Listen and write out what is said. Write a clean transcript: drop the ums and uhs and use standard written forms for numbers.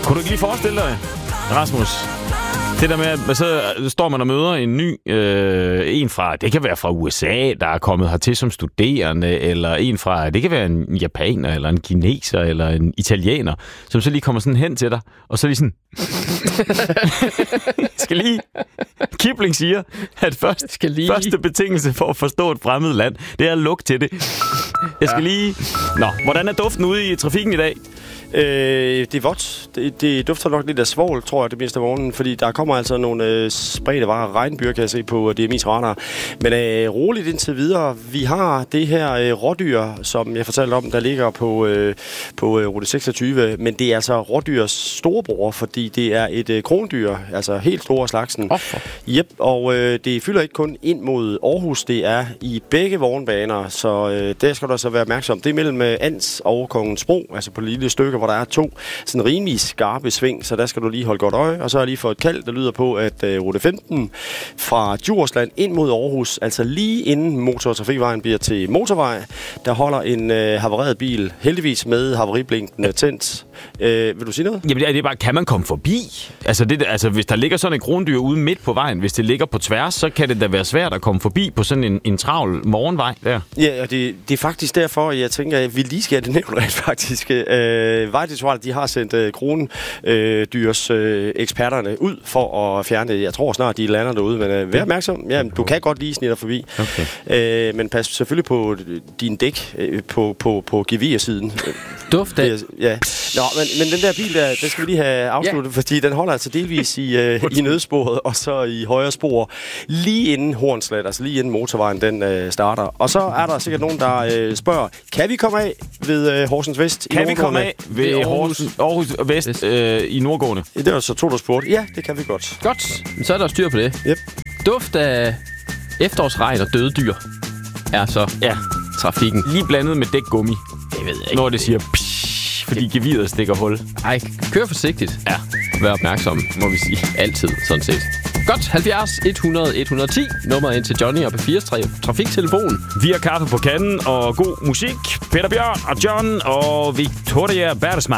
Kunne du ikke lige forestille dig, Rasmus? Det der med, at så står man og møder en ny, en fra, det kan være fra USA, der er kommet hertil som studerende, eller en fra, det kan være en japaner, eller en kineser, eller en italiener, som så lige kommer sådan hen til dig, og så lige sådan... skal lige... Kipling siger, at første betingelse for at forstå et fremmed land, det er at lugte til det. Jeg skal lige... Nå, hvordan er duften ude i trafikken i dag? Det er vådt. Det dufter nok lidt af svovl, tror jeg, det meste af morgenen, fordi der kommer altså nogle spredte varer, regnbyer, kan jeg se på DMI's radar. Men roligt indtil videre. Vi har det her rådyr, som jeg fortalte om, der ligger på rute 26, men det er altså rådyrs storebror, fordi det er et krondyr, altså helt store slagsen. Yep, og det fylder ikke kun ind mod Aarhus, det er i begge vognbaner, så der skal du altså være opmærksom. Det er mellem Ans og Kongens Bro, altså på lille stykke, hvor der er 2 sådan rimelig skarpe sving, så der skal du lige holde godt øje. Og så har jeg lige fået et kald, der lyder på, at rute 15 fra Djursland ind mod Aarhus, altså lige inden motortrafikvejen bliver til motorvej, der holder en havareret bil, heldigvis med havariblinkene tændt. Vil du sige noget? Jamen det er bare, kan man komme forbi? Altså hvis der ligger sådan et krondyr ude midt på vejen, hvis det ligger på tværs, så kan det da være svært at komme forbi på sådan en travl morgenvej der. Ja, og det er faktisk derfor, jeg tænker, at vi lige skal have det nævnt rent faktisk. Vejdirektoratet, de har sendt krondyrs eksperterne ud for at fjerne det. Jeg tror snart, de lander derude, men vær opmærksom. Ja, du kan godt lige snige dig forbi. Okay. Men pas selvfølgelig på din dæk på gevirsiden. Duft af. Ja. Nå, men den der bil der, den skal vi lige have afsluttet, fordi den holder altså delvis i nødsporet, og så i højre spor, lige inden Hornslet, altså lige inden motorvejen, den starter. Og så er der sikkert nogen, der spørger, kan vi komme af ved Horsens Vest? Kan vi komme af ved Aarhus Vest i Nordgående? Det var så 2, der spurgte. Ja, det kan vi godt. Godt, så er der styr på det. Yep. Duft af efterårsregn og døde dyr er så trafikken. Lige blandet med dækgummi. Det ved jeg ikke. Når det siger fordi geviret stikker hul. Ej, kør forsigtigt. Ja. Vær opmærksom, må vi sige. Altid, sådan set. Godt, 70 100 110. Nummeret ind til Johnny og P4's trafiktelefon. Vi har kaffe på kanden og god musik. Peter Bjørn og John og Victoria Bergsman.